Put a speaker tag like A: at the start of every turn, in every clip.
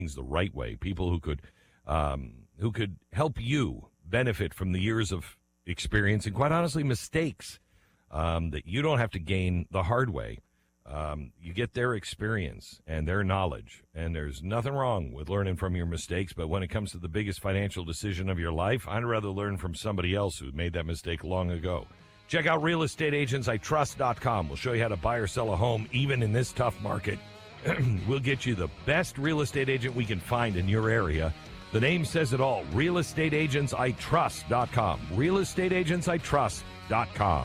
A: things the right way, people who could help you benefit from the years of experience and, quite honestly, mistakes that you don't have to gain the hard way. You get their experience and their knowledge, and there's nothing wrong with learning from your mistakes, but when it comes to the biggest financial decision of your life, I'd rather learn from somebody else who made that mistake long ago. Check out realestateagentsitrust.com. We'll show you how to buy or sell a home even in this tough market. We'll get you the best real estate agent we can find in your area. The name says it all, realestateagentsitrust.com. realestateagentsitrust.com.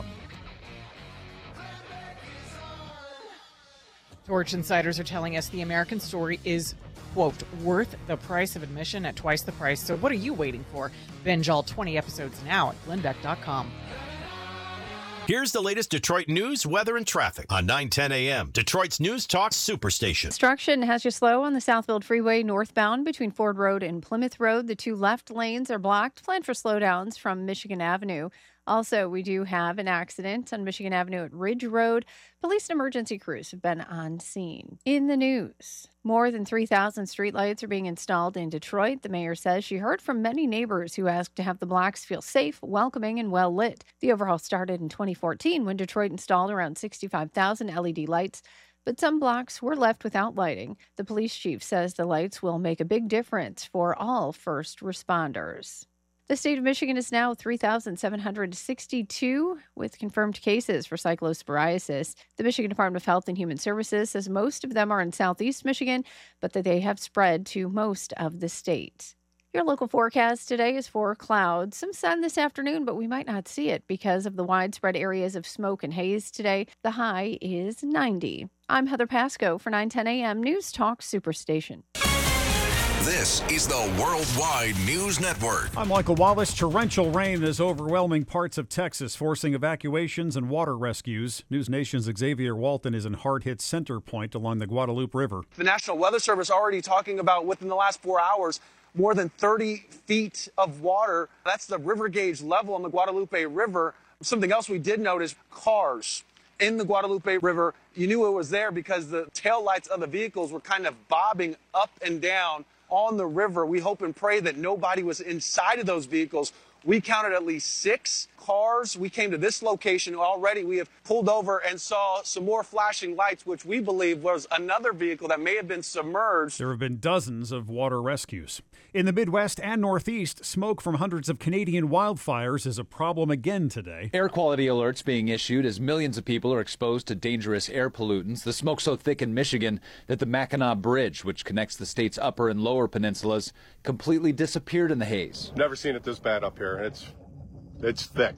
B: Torch insiders are telling us the American story is, quote, worth the price of admission at twice the price. So what are you waiting for? Binge all 20 episodes now at glenbeck.com.
C: Here's the latest Detroit news, weather, and traffic on 9:10 a.m. Detroit's News Talk Superstation.
D: Construction has you slow on the Southfield Freeway northbound between Ford Road and Plymouth Road. The two left lanes are blocked. Plan for slowdowns from Michigan Avenue. Also, we do have an accident on Michigan Avenue at Ridge Road. Police and emergency crews have been on scene. In the news, more than 3,000 streetlights are being installed in Detroit. The mayor says she heard from many neighbors who asked to have the blocks feel safe, welcoming, and well lit. The overhaul started in 2014 when Detroit installed around 65,000 LED lights, but some blocks were left without lighting. The police chief says the lights will make a big difference for all first responders. The state of Michigan is now 3,762 with confirmed cases for cyclosporiasis. The Michigan Department of Health and Human Services says most of them are in southeast Michigan, but that they have spread to most of the state. Your local forecast today is for clouds, some sun this afternoon, but we might not see it because of the widespread areas of smoke and haze today. The high is 90. I'm Heather Pasco for 9:10 a.m. News Talk Superstation.
E: This is the Worldwide News Network.
F: I'm Michael Wallace. Torrential rain is overwhelming parts of Texas, forcing evacuations and water rescues. News Nation's Xavier Walton is in hard-hit Center Point along the Guadalupe River.
G: The National Weather Service already talking about within the last 4 hours, more than 30 feet of water. That's the river gauge level on the Guadalupe River. Something else we did notice, cars in the Guadalupe River. You knew it was there because the taillights of the vehicles were kind of bobbing up and down on the river. We hope and pray that nobody was inside of those vehicles. We counted at least 6 cars. We came to this location already. We have pulled over and saw some more flashing lights, which we believe was another vehicle that may have been submerged.
F: There have been dozens of water rescues. In the Midwest and Northeast, smoke from hundreds of Canadian wildfires is a problem again today.
H: Air quality alerts being issued as millions of people are exposed to dangerous air pollutants. The smoke so thick in Michigan that the Mackinac Bridge, which connects the state's upper and lower peninsulas, completely disappeared in the haze.
I: Never seen it this bad up here. It's thick.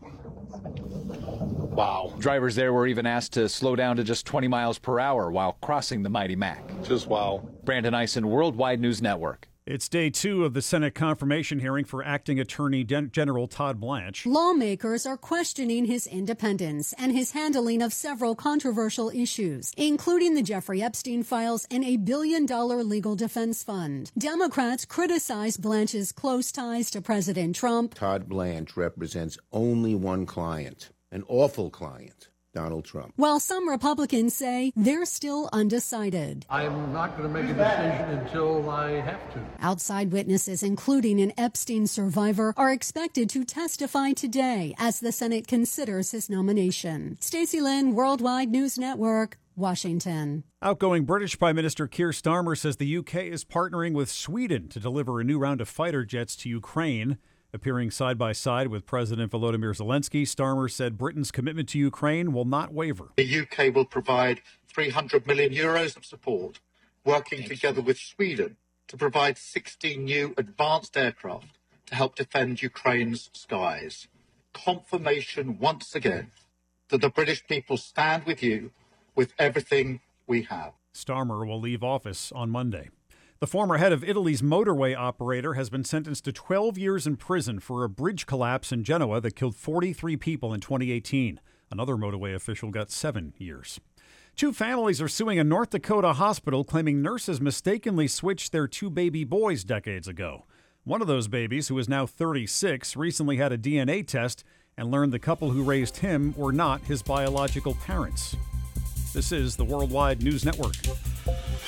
I: Wow.
H: Drivers there were even asked to slow down to just 20 miles per hour while crossing the mighty Mac.
I: Just wow.
H: Brandon Eisen, Worldwide News Network.
F: It's day 2 of the Senate confirmation hearing for Acting Attorney General Todd Blanche.
J: Lawmakers are questioning his independence and his handling of several controversial issues, including the Jeffrey Epstein files and a $1 billion legal defense fund. Democrats criticize Blanche's close ties to President Trump.
K: Todd Blanche represents only one client, an awful client. Donald Trump.
J: While some Republicans say they're still undecided.
L: I'm not going to make a decision until I have to.
J: Outside witnesses, including an Epstein survivor, are expected to testify today as the Senate considers his nomination. Stacey Lynn, Worldwide News Network, Washington.
F: Outgoing British Prime Minister Keir Starmer says the UK is partnering with Sweden to deliver a new round of fighter jets to Ukraine. Appearing side by side with President Volodymyr Zelensky, Starmer said Britain's commitment to Ukraine will not waver.
M: The UK will provide €300 million of support, working together with Sweden to provide 16 new advanced aircraft to help defend Ukraine's skies. Confirmation once again that the British people stand with you with everything we have.
F: Starmer will leave office on Monday. The former head of Italy's motorway operator has been sentenced to 12 years in prison for a bridge collapse in Genoa that killed 43 people in 2018. Another motorway official got 7 years. 2 families are suing a North Dakota hospital claiming nurses mistakenly switched their 2 baby boys decades ago. One of those babies, who is now 36, recently had a DNA test and learned the couple who raised him were not his biological parents. This is the Worldwide News Network.